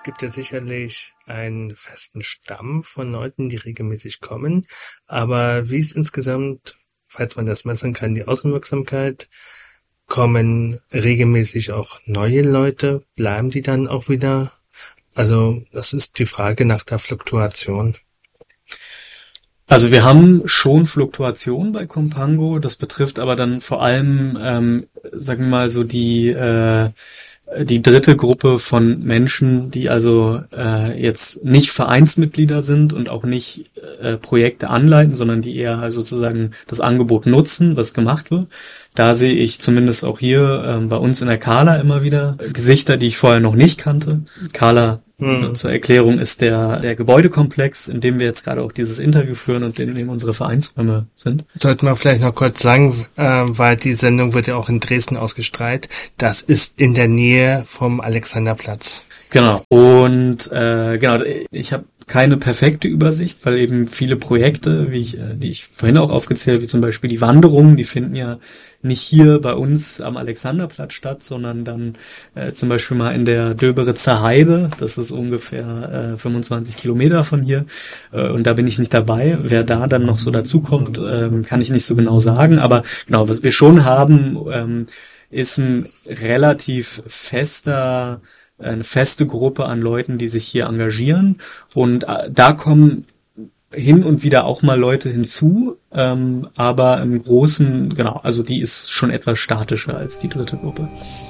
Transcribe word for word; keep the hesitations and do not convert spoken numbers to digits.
gibt ja sicherlich einen festen Stamm von Leuten, die regelmäßig kommen. Aber wie ist insgesamt, falls man das messen kann, die Außenwirksamkeit? Kommen regelmäßig auch neue Leute? Bleiben die dann auch wieder? Also das ist die Frage nach der Fluktuation. Also wir haben schon Fluktuation bei Kompango, das betrifft aber dann vor allem, ähm, sagen wir mal so die äh, die dritte Gruppe von Menschen, die also äh, jetzt nicht Vereinsmitglieder sind und auch nicht äh, Projekte anleiten, sondern die eher halt sozusagen das Angebot nutzen, was gemacht wird. Da sehe ich zumindest auch hier äh, bei uns in der Kala immer wieder Gesichter, die ich vorher noch nicht kannte. Kala, hm. zur Erklärung, ist der der Gebäudekomplex, in dem wir jetzt gerade auch dieses Interview führen und in dem unsere Vereinsräume sind. Sollten wir vielleicht noch kurz sagen, äh, weil die Sendung wird ja auch in Dresden ausgestrahlt. Das ist in der Nähe vom Alexanderplatz. Genau. Und äh, genau, ich habe keine perfekte Übersicht, weil eben viele Projekte, wie ich, die ich vorhin auch aufgezählt, wie zum Beispiel die Wanderungen, die finden ja nicht hier bei uns am Alexanderplatz statt, sondern dann äh, zum Beispiel mal in der Döberitzer Heide. Das ist ungefähr äh, fünfundzwanzig Kilometer von hier. Äh, und da bin ich nicht dabei. Wer da dann noch so dazukommt, äh, kann ich nicht so genau sagen. Aber genau, was wir schon haben, ähm, ist ein relativ fester eine feste Gruppe an Leuten, die sich hier engagieren, und äh, da kommen hin und wieder auch mal Leute hinzu, ähm, aber im Großen, genau, also die ist schon etwas statischer als die dritte Gruppe.